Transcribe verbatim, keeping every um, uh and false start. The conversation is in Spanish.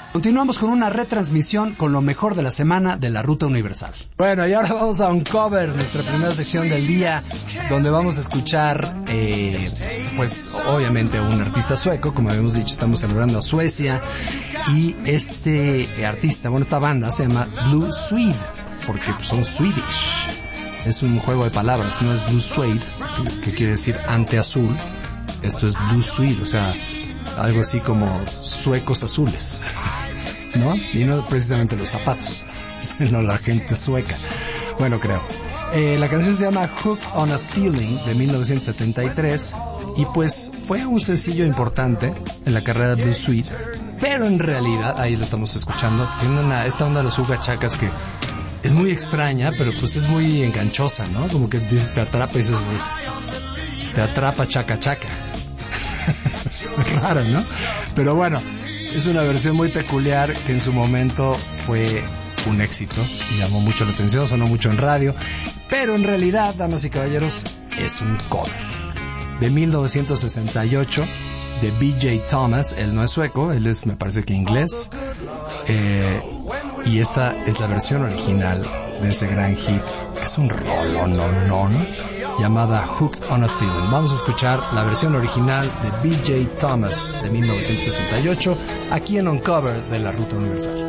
Continuamos con una retransmisión con lo mejor de la semana de la Ruta Universal. Bueno, y ahora vamos a Uncover, nuestra primera sección del día, donde vamos a escuchar, eh, pues obviamente a un artista sueco. Como habíamos dicho, estamos celebrando a Suecia, y este artista, bueno, esta banda se llama Blue Swede, porque son Swedish. Es un juego de palabras, no es Blue Suede, que, que quiere decir ante azul. Esto es Blue Swede, o sea, algo así como suecos azules, ¿no? Y no precisamente los zapatos, sino la gente sueca. Bueno, creo. Eh, la canción se llama Hooked on a Feeling, de mil novecientos setenta y tres, y pues fue un sencillo importante en la carrera de Blue Swede, pero en realidad, ahí lo estamos escuchando, tiene una, esta onda de los ugachacas que es muy extraña, pero pues es muy enganchosa, ¿no? Como que te atrapa y dices, te atrapa chaca chaca. Raro, ¿no? Pero bueno, es una versión muy peculiar que en su momento fue un éxito y llamó mucho la atención, sonó mucho en radio, pero en realidad, damas y caballeros, es un cover de mil novecientos sesenta y ocho de B J Thomas. Él no es sueco, él es, me parece que inglés, eh, y esta es la versión original de ese gran hit, que es un rolononón, llamada Hooked on a Feeling. Vamos a escuchar la versión original de B J Thomas de mil novecientos sesenta y ocho aquí en Uncover de la Ruta Universal.